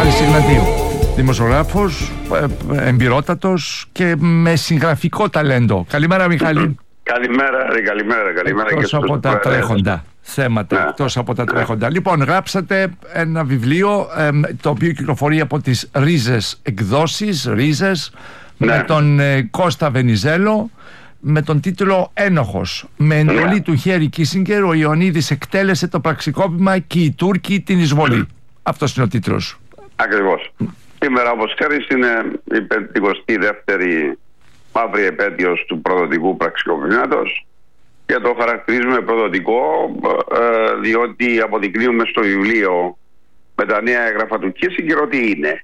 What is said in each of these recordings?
Μιχάλης Ιγνατίου, δημοσιογράφος, εμπειρότατος και με συγγραφικό ταλέντο. Καλημέρα, Μιχάλη. Καλημέρα. Εκτός από τα τρέχοντα θέματα, εκτός από τα τρέχοντα. Λοιπόν, γράψατε ένα βιβλίο το οποίο κυκλοφορεί από τις Ρίζες εκδόσεις, με τον Κώστα Βενιζέλο, με τον τίτλο «Ένοχος». Με εντολή του Χένρι Κίσινγκερ, ο Ιωαννίδης εκτέλεσε το πραξικόπημα και οι Τούρκοι την εισβολή. Αυτός είναι ο τίτλος. Ακριβώς. Σήμερα, όπως ξέρεις, είναι η 52η μαύρη επέτειος του προδοτικού πραξικοπήματος και το χαρακτηρίζουμε προδοτικό διότι αποδεικνύουμε στο βιβλίο με τα νέα έγγραφα του Κίσινγκερ ότι είναι.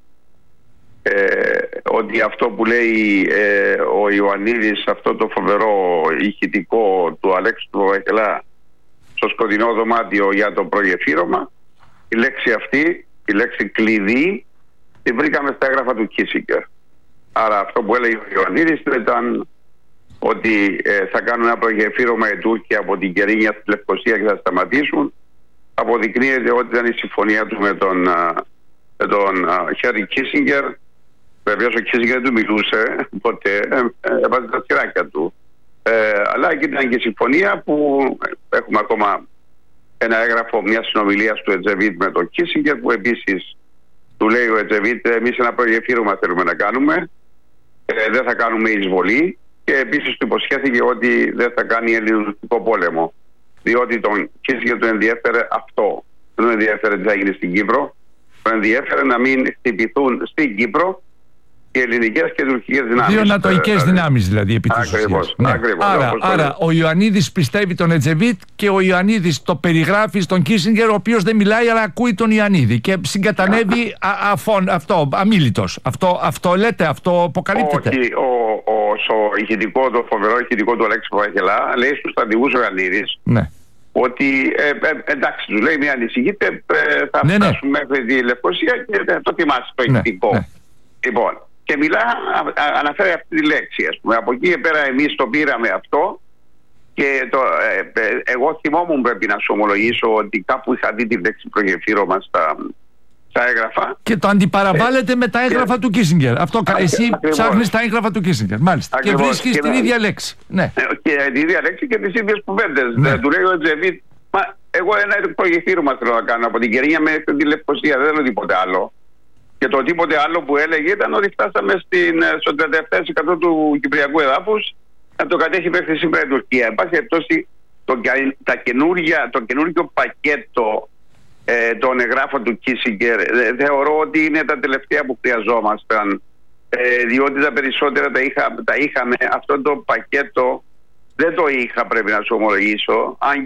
Ότι αυτό που λέει ο Ιωαννίδης, αυτό το φοβερό ηχητικό του Αλέξη του Βακελά στο σκοτεινό δωμάτιο για το προγεφύρωμα, η λέξη αυτή, η λέξη κλειδί, τη βρήκαμε στα έγγραφα του Κίσινγκερ. Άρα αυτό που έλεγε ο Ιωαννίδης ήταν ότι θα κάνουν ένα προγεφύρωμα οι Τούρκοι από την Κερίνια στη Λευκοσία και θα σταματήσουν. Αποδεικνύεται ότι ήταν η συμφωνία του με τον Χένρι Κίσινγκερ. Βεβαίως ο Κίσινγκερ δεν του μιλούσε, οπότε έβαζε τα χειράκια του. Αλλά ήταν και συμφωνία που έχουμε ακόμα ένα έγγραφο μια συνομιλία του Ετζεβίτ με τον Κίσινγκερ, που επίσης του λέει ο Ετζεβίτ: εμείς ένα προγεφύρωμα θέλουμε να κάνουμε, δεν θα κάνουμε εισβολή, και επίσης του υποσχέθηκε ότι δεν θα κάνει ελληνοτουρκικό πόλεμο, διότι τον Κίσινγκερ του ενδιέφερε αυτό. Δεν τον ενδιέφερε τι θα γίνει στην Κύπρο, τον ενδιέφερε να μην χτυπηθούν στην Κύπρο οι ελληνικές και τουρκικές δυνάμεις. Δύο νατοικές δυνάμεις δηλαδή, επί της ουσίας. Ναι. Άρα ο Ιωαννίδης πιστεύει τον Ετζεβίτ και ο Ιωαννίδης το περιγράφει στον Κίσινγκερ, ο οποίος δεν μιλάει αλλά ακούει τον Ιωαννίδη και συγκατανεύει αμίλητος. Αυτό λέτε, αυτό αποκαλύπτεται. Όχι, στο ηχητικό, το φοβερό ηχητικό του Αλέξη Βακελά, λέει στους στρατηγούς ο Ιωαννίδης ότι εντάξει, του λέει, μην ανησυχείτε, θα φτάσουμε μέχρι τη Λευκοσία και το θυμάσαι το ηχητικό. Λοιπόν, και αναφέρει αυτή τη λέξη, ας πούμε. Από εκεί και πέρα εμείς το πήραμε αυτό και εγώ θυμόμουν, πρέπει να σου ομολογήσω, ότι κάπου είχα δει τη λέξη προγεφύρωμα στα έγγραφα. Και το αντιπαραβάλλεται με τα έγγραφα του Κίσινγκερ. Εσύ ψάχνεις τα έγγραφα του Κίσινγκερ, μάλιστα. Και βρίσκεις την ίδια λέξη. Ναι. Και την ίδια λέξη και τις ίδιες κουβέντες. Του λέει ο Ετζεβίτ: εγώ ένα προγεφύρωμα θέλω να κάνω από την Κερίνια μέχρι τη Λευκοσία, δεν θέλω τίποτε άλλο. Και το τίποτε άλλο που έλεγε ήταν ότι φτάσαμε στο 37% του κυπριακού εδάφους να το κατέχει μέχρι σήμερα η Τουρκία. Εν πάση περιπτώσει, το καινούργιο πακέτο των εγγράφων του Κίσινγκερ θεωρώ ότι είναι τα τελευταία που χρειαζόμασταν, διότι τα περισσότερα τα είχαμε. Αυτό το πακέτο δεν το είχα, πρέπει να σου ομολογήσω, αν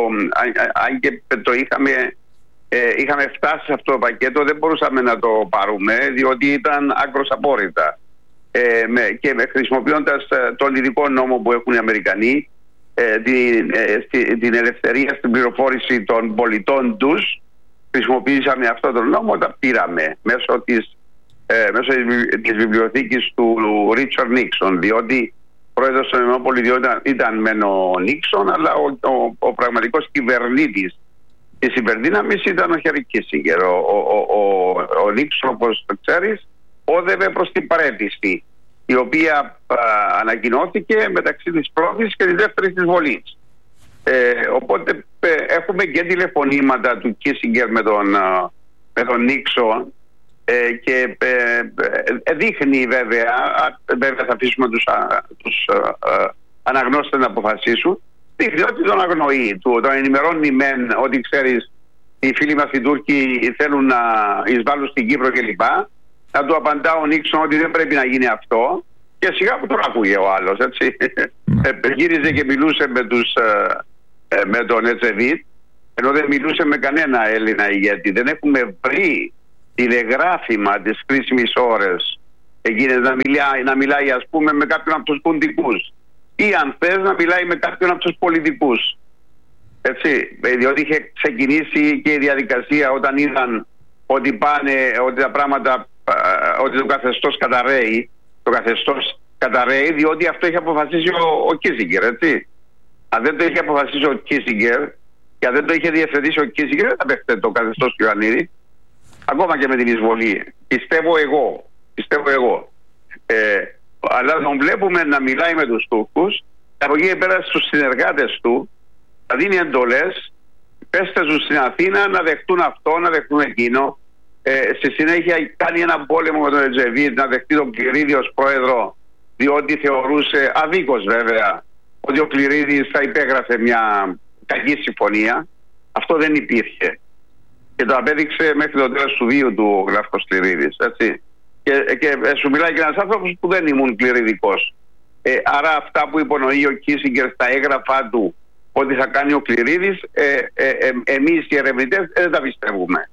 και το είχαμε φτάσει σε αυτό το πακέτο, δεν μπορούσαμε να το πάρουμε, διότι ήταν άκρως απόρριτα. Και χρησιμοποιώντας τον ειδικό νόμο που έχουν οι Αμερικανοί, την ελευθερία στην πληροφόρηση των πολιτών τους, χρησιμοποιήσαμε αυτόν τον νόμο, τα πήραμε μέσω της βιβλιοθήκης του Ρίτσαρντ Νίξον, διότι πρόεδρος των ΗΠΑ ήταν μεν ο Νίξον, αλλά ο πραγματικός κυβερνήτης της υπερδύναμης ήταν ο Χένρι Κίσινγκερ. Ο Νίξον, όπως το ξέρεις, όδευε προς την παραίτηση, η οποία ανακοινώθηκε μεταξύ της πρώτης και της δεύτερης της βολής. Οπότε έχουμε και τηλεφωνήματα του Κίσινγκερ με τον Νίξον και δείχνει, βέβαια θα αφήσουμε τους αναγνώστες να αποφασίσουν, δείχνει ότι τον αγνοεί, τον ενημερώνει μεν ότι ξέρεις οι φίλοι μας οι Τούρκοι θέλουν να εισβάλλουν στην Κύπρο κλπ. Να του απαντά ο Νίξον ότι δεν πρέπει να γίνει αυτό, και σιγά που τον ακούγε ο άλλος, έτσι. Γύριζε και μιλούσε με τον Ετζεβίτ, ενώ δεν μιλούσε με κανένα Έλληνα ηγέτη. Δεν έχουμε βρει τηλεγράφημα της κρίσιμης ώρες εκείνες να μιλάει ας πούμε με κάποιον από τους ποντικούς, ή αν θες να μιλάει με κάποιον από τους πολιτικούς, έτσι, διότι είχε ξεκινήσει και η διαδικασία όταν είδαν ότι ότι τα πράγματα, ότι το καθεστώς καταραίει, διότι αυτό είχε αποφασίσει ο Κίσινγκερ, έτσι. Αν δεν το είχε αποφασίσει ο Κίσινγκερ και αν δεν το είχε διευθετήσει ο Κίσινγκερ, δεν θα παίχτε το καθεστώς του Ιωαννίδη. ακόμα και με την εισβολή. Πιστεύω εγώ. Αλλά τον βλέπουμε να μιλάει με τους Τούρκους, από εκεί πέρα στους συνεργάτες του θα δίνει εντολές, πέστε τους στην Αθήνα να δεχτούν αυτό, να δεχτούν εκείνο. Στη συνέχεια κάνει έναν πόλεμο με τον Ρετζεβίτ να δεχτεί τον Κληρίδη ως πρόεδρο, διότι θεωρούσε, αδίκως βέβαια, ότι ο Κληρίδης θα υπέγραφε μια κακή συμφωνία. Αυτό δεν υπήρχε. Και το απέδειξε μέχρι το τέλος του βίου του ο Γλαύκος Κληρίδης. Έτσι. Και σου μιλάει και ένας άνθρωπος που δεν ήμουν κληριδικός. Άρα αυτά που υπονοεί ο Κίσιγκερ στα έγγραφά του ότι θα κάνει ο Κληρίδης, εμείς οι ερευνητές δεν τα πιστεύουμε.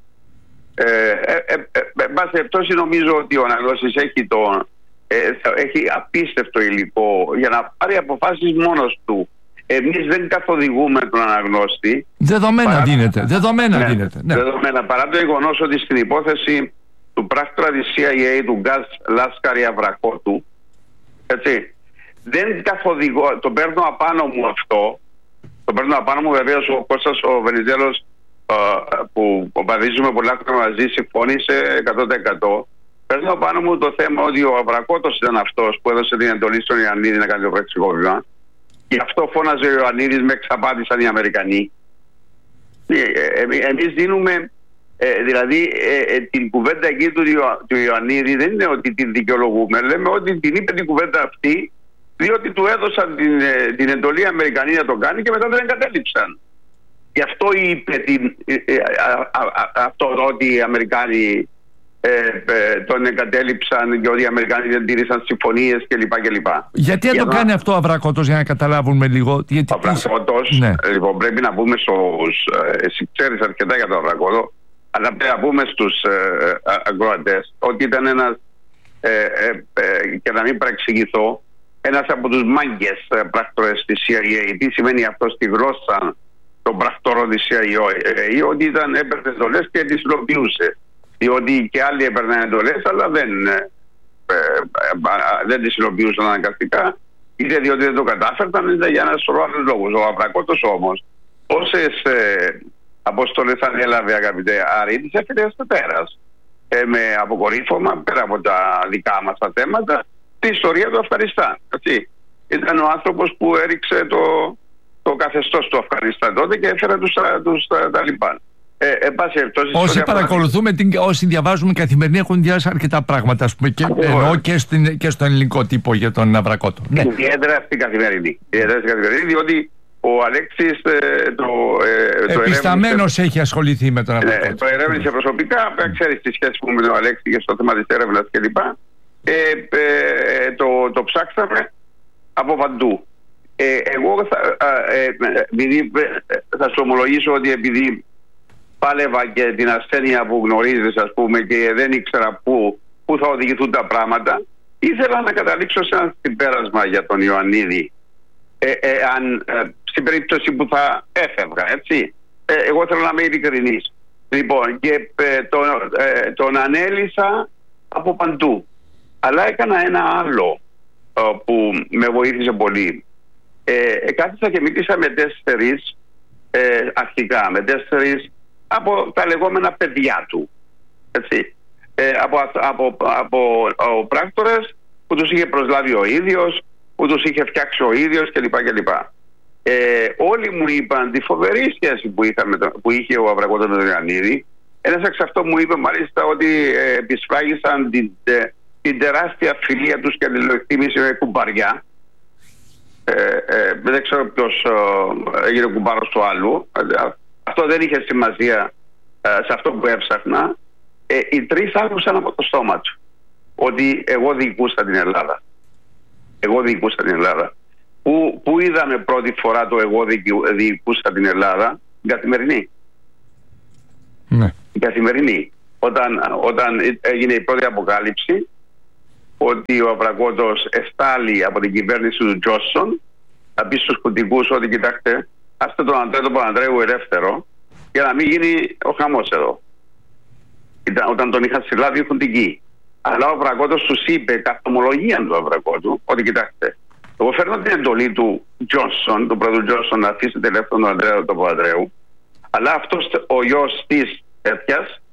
Εν πάση περιπτώσει, νομίζω ότι ο Αναγνώστης έχει απίστευτο υλικό για να πάρει αποφάσεις μόνος του. Εμείς δεν καθοδηγούμε τον Αναγνώστη. Δεδομένα δίνεται. Ναι. Δεδομένα, παρά το γεγονός ότι στην υπόθεση του πράκτορα της CIA, του Γκάζ Λάσκαρη Αβρακότου, έτσι, δεν καθοδηγώ, το παίρνω απάνω μου αυτό. Το παίρνω απάνω μου, βεβαίως ο Κώστας ο Βενιζέλος, που παδίζουμε πολλά χρόνια μαζί, συμφώνησε 100%. Παίρνω απάνω μου το θέμα ότι ο Αβρακότος ήταν αυτός που έδωσε την εντολή στον Ιωαννίδη να κάνει το πραξικόπημα. Γι' αυτό φώναζε ο Ιωαννίδης, με εξαπάτησαν οι Αμερικανοί. Εμείς δίνουμε, δηλαδή την κουβέντα εκεί του Ιωαννίδη δεν είναι ότι την δικαιολογούμε. Λέμε ότι την είπε την κουβέντα αυτή διότι του έδωσαν την εντολή οι Αμερικανοί να το κάνει και μετά δεν εγκατέλειψαν. Γι' αυτό είπε αυτό ότι οι Αμερικάνοι τον εγκατέλειψαν και ότι οι Αμερικάνοι δεν τήρησαν συμφωνίες κλπ. Γιατί δεν το κάνει αυτό ο Αβρακότος, για να καταλάβουμε λίγο? Ο Αβρακότος, ναι. Λοιπόν, πρέπει να πούμε εσύ ξέρεις αρκετά για τον Αβρακότο, αλλά πρέπει να πούμε στους ακροατές ότι ήταν ένας, και να μην παρεξηγηθώ, ένας από τους μάγκες πράκτορες της CIA. Τι σημαίνει αυτό στη γλώσσα των πρακτόρων της CIA? Ότι έπαιρνε εντολές και τις υλοποιούσε. Διότι και άλλοι έπαιρναν εντολές, αλλά δεν τις υλοποιούσαν αναγκαστικά, είτε διότι δεν το κατάφεραν, είτε για ένα σωρό άλλους λόγους. Ο Αβρακότος όμως, όσες αποστολές ανέλαβε, αγαπητέ Άρη, τις έφερε στο πέρας. Με αποκορύφωμα, πέρα από τα δικά μας τα θέματα, τη ιστορία του Αφγανιστάν. Ήταν ο άνθρωπος που έριξε το καθεστώς του Αφγανιστάν τότε και έφερε τους Ταλιμπάν. Όσοι παρακολουθούμε, όσοι διαβάζουμε καθημερινή, έχουν διαβάσει αρκετά πράγματα, ας πούμε, και στον ελληνικό τύπο για τον Αβρακότο. Ιδιαίτερα στην καθημερινή. Διότι ο Αλέξης επισταμένος έχει ασχοληθεί με τον Αβρακότο. Το ερεύνησε προσωπικά, ξέρεις τη σχέση μου με τον Αλέξη και στο θέμα της έρευνας κλπ. Το ψάξαμε από παντού. Εγώ θα σου ομολογήσω ότι επειδή πάλευα και την ασθένεια που γνωρίζεις, ας πούμε, και δεν ήξερα πού θα οδηγηθούν τα πράγματα, ήθελα να καταλήξω σε ένα συμπέρασμα για τον Ιωαννίδη, στην περίπτωση που θα έφευγα, έτσι. Εγώ θέλω να είμαι ειλικρινής. Λοιπόν, και τον ανέλησα από παντού. Αλλά έκανα ένα άλλο που με βοήθησε πολύ. Κάθισα και μίλησα με 4 αρχικά, με 4 από τα λεγόμενα παιδιά του. Έτσι. Από πράκτορες που τους είχε προσλάβει ο ίδιος, που τους είχε φτιάξει ο ίδιος κλπ. Όλοι μου είπαν τη φοβερή σχέση που είχε ο Αβρακότος με τον Ιωαννίδη. Ένας εξ αυτών μου είπε μάλιστα ότι επισφράγισαν την τεράστια φιλία τους και αλληλοεκτίμηση με κουμπαριά. Δεν ξέρω ποιος έγινε κουμπάρος του άλλου. Αυτό δεν είχε σημασία σε αυτό που έψαχνα. Οι 3 άκουσαν από το στόμα του ότι εγώ διοικούσα την Ελλάδα. Πού είδαμε πρώτη φορά το εγώ διοικούσα την Ελλάδα? Την καθημερινή. Ναι. Η καθημερινή. Όταν έγινε η πρώτη αποκάλυψη ότι ο Αβρακότος εστάλει από την κυβέρνηση του Τζόνσον, θα πει στους κουτικούς ότι κοιτάξτε, άστε τον Αντρέα τον Παπανδρέου ελεύθερο για να μην γίνει ο χαμός εδώ. Όταν τον είχαν συλλάβει χουντική. Αλλά ο Αβρακότος τους είπε, καθομολογία του Αβρακότου, ότι κοιτάξτε, εγώ φέρνω την εντολή του Τζόνσον, του πρώτου Τζόνσον, να αφήσετε ελεύθερο τον Αντρέα τον Παπανδρέου, αλλά αυτός ο γιος της τέτοιας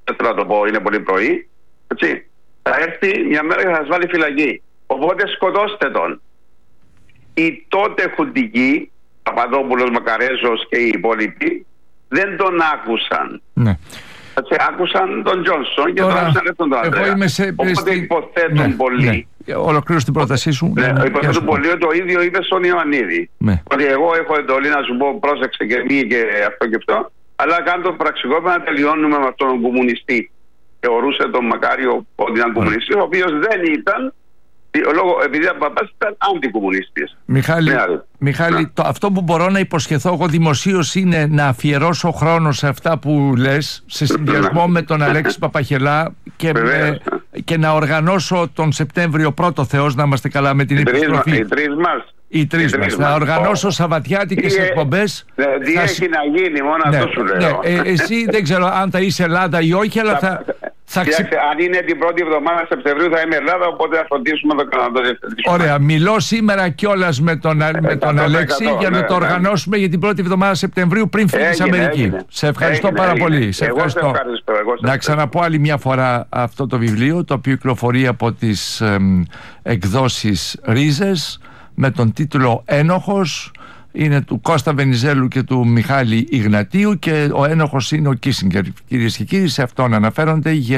δεν θέλω να το πω, είναι πολύ πρωί. Έτσι. Θα έρθει μια μέρα και θα σας βάλει φυλακή. Οπότε σκοτώστε τον. Οι τότε χουντικοί, Παπαδόπουλος, Μακαρέζος και οι υπόλοιποι, δεν τον άκουσαν. Ναι. Άκουσαν τον Τζόνσον και τον άκουσαν τον Ανδρέα. Οπότε υποθέτουν πολύ. Ολοκλήρωσε την πρότασή σου. Υποθέτουν πολύ ότι το ίδιο είπε στον Ιωαννίδη. Ότι εγώ έχω εντολή να σου πω πρόσεξε και μη και αυτό και αυτό. Αλλά κάνω το πραξικόπημα να τελειώνουμε με αυτόν τον κομμουνιστή. Θεωρούσε τον Μακάριο ότι ήταν κομμουνιστής, ο οποίος δεν ήταν. Επειδή ο παπάς ήταν αντικομμουνιστής. Μιχάλη, αυτό που μπορώ να υποσχεθώ εγώ δημοσίως είναι να αφιερώσω χρόνο σε αυτά που λες, σε συνδυασμό με τον Αλέξη Παπαχελά και να οργανώσω τον Σεπτέμβριο πρώτο Θεός, να είμαστε καλά, με την επιστροφή. Οι τρεις μας. Να οργανώσω σαββατιάτικες εκπομπές. Τι έχει να γίνει, μόνο αυτό σου λέω. Εσύ δεν ξέρω αν θα είσαι Ελλάδα ή όχι, αλλά αν είναι την πρώτη εβδομάδα Σεπτεμβρίου θα είμαι Ελλάδα, οπότε θα φροντίσουμε να το διευθετήσουμε. Ωραία, μιλώ σήμερα κιόλας με τον Αλέξη για να το οργανώσουμε για την πρώτη εβδομάδα Σεπτεμβρίου πριν φύγεις Αμερική. Σε ευχαριστώ πάρα πολύ. Σε ευχαριστώ. Να ξαναπώ άλλη μια φορά αυτό το βιβλίο, το οποίο κυκλοφορεί από τις εκδόσεις Ρίζες με τον τίτλο Ένοχος. Είναι του Κώστα Βενιζέλου και του Μιχάλη Ιγνατίου και ο ένοχος είναι ο Κίσινγκερ. Κυρίες και κύριοι, σε αυτόν αναφέρονται για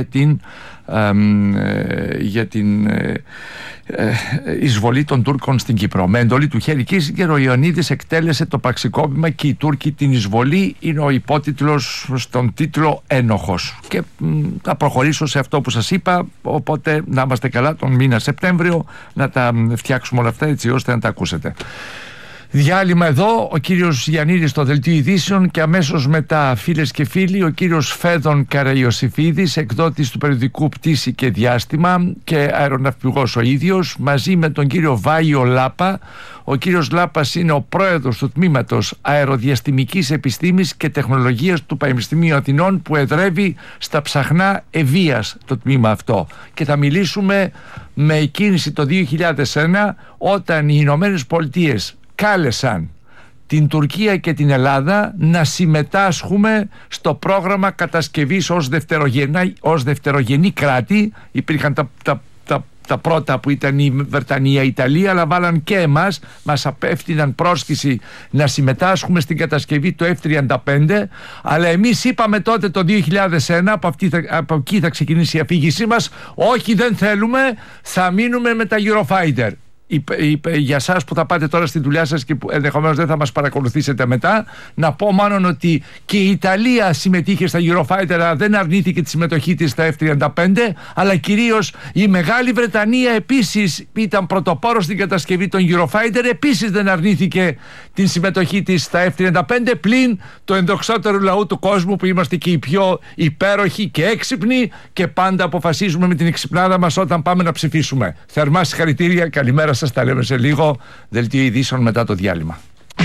την εισβολή των Τούρκων στην Κύπρο. Με εντολή του Χένρι Κίσινγκερ ο Ιωαννίδης εκτέλεσε το πραξικόπημα και οι Τούρκοι την εισβολή. Είναι ο υπότιτλος στον τίτλο Ένοχος. Και θα προχωρήσω σε αυτό που σας είπα, οπότε να είμαστε καλά τον μήνα Σεπτέμβριο να τα φτιάξουμε όλα αυτά έτσι ώστε να τα ακούσετε. Διάλειμμα εδώ, ο κύριος Γιαννίδης στο Δελτίο Ειδήσεων και αμέσως μετά, φίλες και φίλοι, ο κύριος Φέδων Καραϊωσήφιδης, εκδότης του περιοδικού Πτήση και Διάστημα και αεροναυπηγός ο ίδιος, μαζί με τον κύριο Βάιο Λάπα. Ο κύριος Λάπας είναι ο πρόεδρος του Τμήματος Αεροδιαστημικής Επιστήμης και Τεχνολογίας του Πανεπιστημίου Αθηνών, που εδρεύει στα Ψαχνά Ευβοίας το τμήμα αυτό. Και θα μιλήσουμε με εκκίνηση το 2001, όταν οι Ηνωμένες Πολιτείες κάλεσαν την Τουρκία και την Ελλάδα να συμμετάσχουμε στο πρόγραμμα κατασκευής ως δευτερογενή κράτη. Υπήρχαν τα πρώτα που ήταν η Βρετανία, η Ιταλία, αλλά βάλαν και εμάς, μας απέφτειναν πρόσκληση να συμμετάσχουμε στην κατασκευή του F-35, αλλά εμείς είπαμε τότε το 2001, από εκεί θα ξεκινήσει η αφήγησή μας, όχι, δεν θέλουμε, θα μείνουμε με τα Eurofighter. Για εσάς που θα πάτε τώρα στη δουλειά σας και που ενδεχομένως δεν θα μας παρακολουθήσετε μετά, να πω μάλλον ότι και η Ιταλία συμμετείχε στα Eurofighter, δεν αρνήθηκε τη συμμετοχή της στα F-35, αλλά κυρίως η Μεγάλη Βρετανία επίσης ήταν πρωτοπόρος στην κατασκευή των Eurofighter, επίσης δεν αρνήθηκε την συμμετοχή της στα F-35, πλην το ενδοξότερο λαού του κόσμου που είμαστε και οι πιο υπέροχοι και έξυπνοι και πάντα αποφασίζουμε με την εξυπνάδα μας όταν πάμε να ψηφίσουμε. Θερμά συγχαρητήρια, καλημέρα σας, τα λέμε σε λίγο. Δελτίο ειδήσεων μετά το διάλειμμα.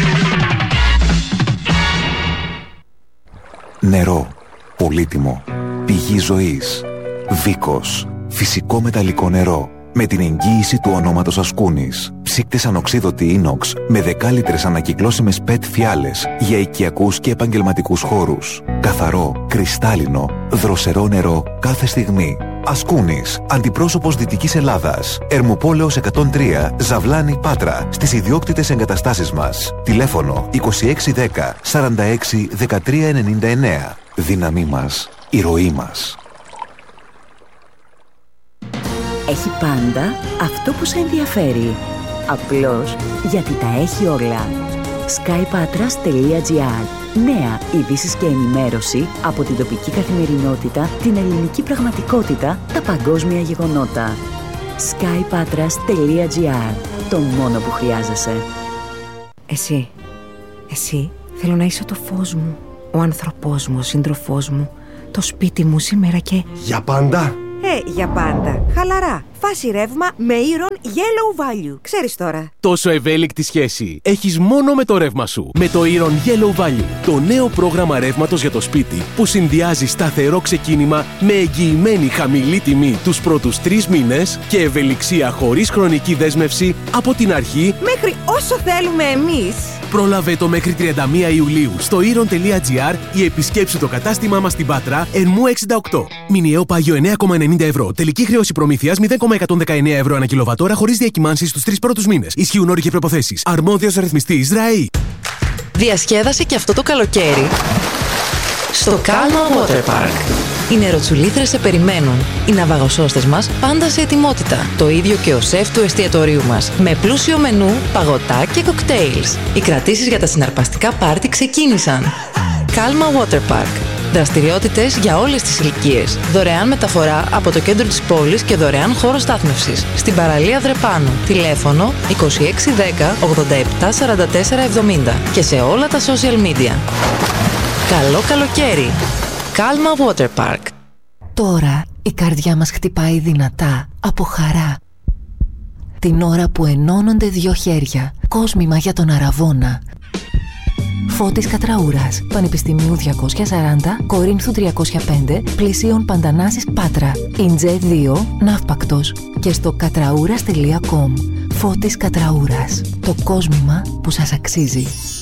Νερό, πολύτιμο, πηγή ζωής, Βίκος, φυσικό μεταλλικό νερό, με την εγγύηση του ονόματος Ασκούνης. Ψύκτες ανοξίδωτη ίνοξ με 10 λίτρες ανακυκλώσιμες PET φιάλες για οικιακούς και επαγγελματικούς χώρους. Καθαρό, κρυστάλλινο, δροσερό νερό κάθε στιγμή. Ασκούνης, αντιπρόσωπος Δυτικής Ελλάδας. Ερμοπόλεως 103, Ζαβλάνη, Πάτρα, στις ιδιόκτητες εγκαταστάσεις μας. Τηλέφωνο 2610 46 1399. Δύναμή μας, η ροή μας. Έχει πάντα αυτό που σε ενδιαφέρει. Απλώς γιατί τα έχει όλα. skypatras.gr. Νέα ειδήσεις και ενημέρωση από την τοπική καθημερινότητα, την ελληνική πραγματικότητα, τα παγκόσμια γεγονότα. skypatras.gr. Το μόνο που χρειάζεσαι. Εσύ θέλω να είσαι το φως μου, ο άνθρωπός μου, ο σύντροφός μου, το σπίτι μου σήμερα και... Για πάντα! Για πάντα. Χαλαρά. Φάση ρεύμα με Iron Yellow Value. Ξέρεις τώρα. Τόσο ευέλικτη σχέση έχεις μόνο με το ρεύμα σου. Με το Iron Yellow Value, το νέο πρόγραμμα ρεύματος για το σπίτι που συνδυάζει σταθερό ξεκίνημα με εγγυημένη χαμηλή τιμή τους πρώτους 3 μήνες και ευελιξία χωρίς χρονική δέσμευση από την αρχή Μέχρι όσο θέλουμε εμείς. Πρόλαβε το μέχρι 31 Ιουλίου στο iron.gr ή επισκέψου το κατάστημά μας στην Πάτρα, Ερμού 68. Μηνιαίο πάγιο 9,90 ευρώ. Τελική χρέωση προμήθειας 0,119 ευρώ ανά κιλοβατόρα χωρίς διακυμάνσεις στους 3 πρώτους μήνες. Ισχύουν όροι και προϋποθέσεις. Αρμόδιος ρυθμιστής ΡΑΗ. Διασκέδασε και αυτό το καλοκαίρι στο Calma Water Park. Οι νεροτσουλήθρες σε περιμένουν. Οι ναυαγοσώστες μας πάντα σε ετοιμότητα. Το ίδιο και ο σεφ του εστιατορίου μας. Με πλούσιο μενού, παγωτά και κοκτέιλς. Οι κρατήσεις για τα συναρπαστικά πάρτι ξεκίνησαν. Calma Water Park. Δραστηριότητες για όλες τις ηλικίες. Δωρεάν μεταφορά από το κέντρο της πόλης και δωρεάν χώρο στάθμευσης. Στην παραλία Δρεπάνου. Τηλέφωνο 2610 87 44 70 και σε όλα τα social media. Καλό καλοκαίρι! Calma Water Park. Τώρα η καρδιά μας χτυπάει δυνατά από χαρά. Την ώρα που ενώνονται 2 χέρια. Κόσμημα για τον Αραβώνα. Φώτης Κατραούρας, Πανεπιστημίου 240, Κορίνθου 305, Πλησίων Παντανάσης Πάτρα. Ιντζέ 2, Ναύπακτος. Και στο κατραούρας.com. Φώτης Κατραούρας. Το κόσμημα που σας αξίζει.